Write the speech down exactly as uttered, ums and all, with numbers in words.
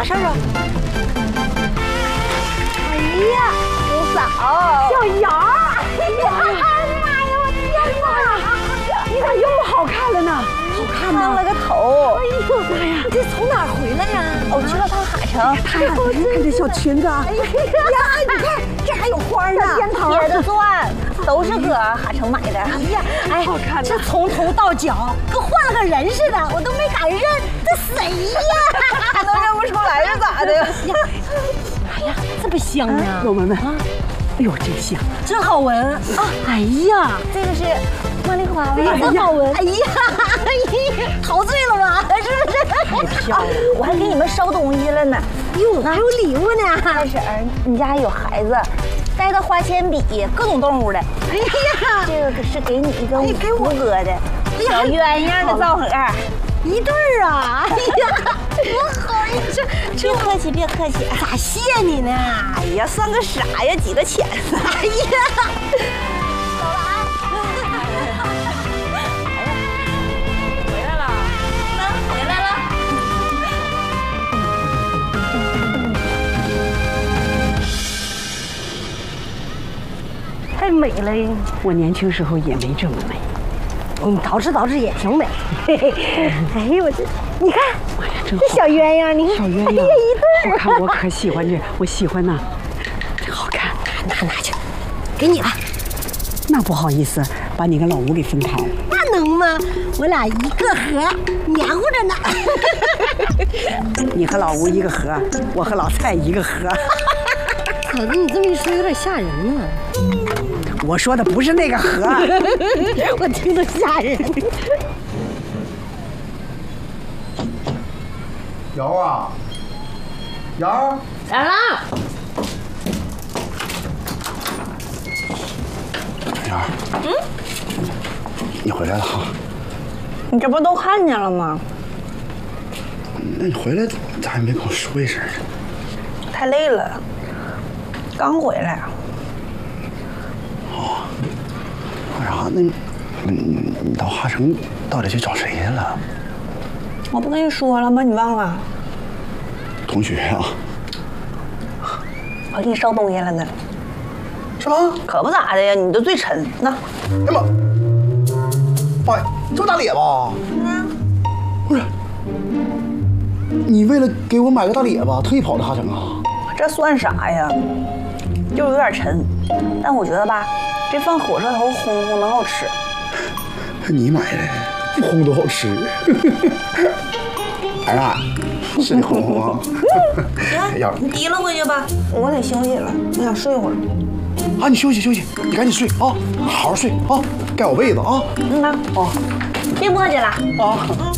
事啊？ 哎呀，姑嫂，小姚，哎呀妈呀，我天哪！你咋又好看了呢？好看呢， 烫了个头。 哎呦妈呀，你这从哪儿回来呀？ 我去了趟海城。 太好了，看这小裙子啊！哎呀，你看这还有花呢， 尖头的钻，都是搁海城买的。哎呀，哎，好看！这从头到脚跟换了个人似的，我都没敢认，这谁呀？ 都认不出来是咋的？ 哎呀，这么香啊！老闻闻啊！哎呦，真香，真好闻啊！哎呀， 这个是茉莉花味， 真好闻！哎呀，哎呀，陶醉了吧？是不是？ 太漂亮！我还给你们捎东西了呢。 哟，还有礼物呢！ 大婶儿，你家有孩子，带个花铅笔，各种动物的。 哎呀， 这个是给你一个胡歌的小鸳鸯的造盒。 一对儿啊！哎呀，多好呀！这别客气，别客气， 咋谢你呢？ 哎呀，算个啥呀？几个钱？ 哎呀， 走了啊！哎呀，回来了，能回来了。 太美了！我年轻时候也没这么美。你捯饬捯饬也挺美。嘿嘿，哎呦我这，你看，哎呀，真好，这小鸳鸯，你看， 小鸳鸯， 哎呀，一对好看，我可喜欢这，我喜欢呐，真好看。 拿拿去，给你了。 那不好意思，把你跟老吴给分开了。 那能吗？我俩一个盒，黏糊着呢。 你和老吴一个盒，我和老蔡一个盒。 嫂子，你这么一说有点吓人呢。 我说的不是那个盒， 我听着吓人。 瑶啊，瑶， 来啦！ 瑶，嗯，你回来了哈。 你这不都看见了吗？ 那你回来咋也没跟我说一声？ 太累了，刚回来。 哦，干啥呢？你你到哈城到底去找谁去了？ 我不跟你说了吗？你忘了？ 同学啊。 我给你捎东西了呢。 是吗？ 可不咋的呀，你的最沉。那， 哎妈，妈呀，这么大咧巴？ 嗯。 不是，你为了给我买个大咧巴，特意跑到哈城啊？ 这算啥呀？就是有点沉，但我觉得吧，这份火车头烘烘能好吃。 你买的，烘都好吃。儿啊，是你烘烘啊。 行，你提了回去吧，我得休息了，我想睡会儿。 啊，你休息休息，你赶紧睡啊，好好睡啊，盖好被子啊。 嗯呐， 啊， 别磨叽了啊。 嗯。